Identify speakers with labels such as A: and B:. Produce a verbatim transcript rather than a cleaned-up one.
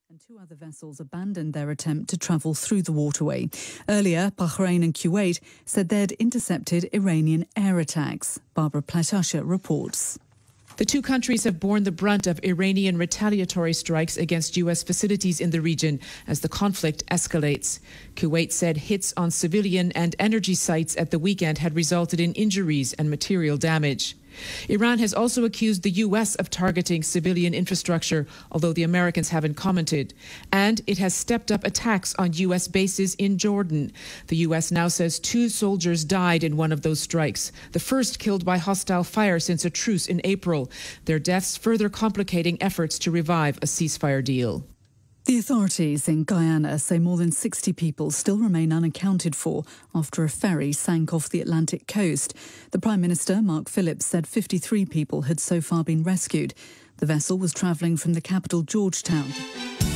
A: And two other vessels abandoned their attempt to travel through the waterway. Earlier, Bahrain and Kuwait said they'd intercepted Iranian air attacks. Barbara Platasha reports.
B: The two countries have borne the brunt of Iranian retaliatory strikes against U S facilities in the region as the conflict escalates. Kuwait said hits on civilian and energy sites at the weekend had resulted in injuries and material damage. Iran has also accused the U S of targeting civilian infrastructure, although the Americans haven't commented. And it has stepped up attacks on U S bases in Jordan. The U S now says two soldiers died in one of those strikes, the first killed by hostile fire since a truce in April. Their deaths further complicating efforts to revive a ceasefire deal.
A: The authorities in Guyana say more than sixty people still remain unaccounted for after a ferry sank off the Atlantic coast. The Prime Minister, Mark Phillips, said fifty-three people had so far been rescued. The vessel was travelling from the capital, Georgetown.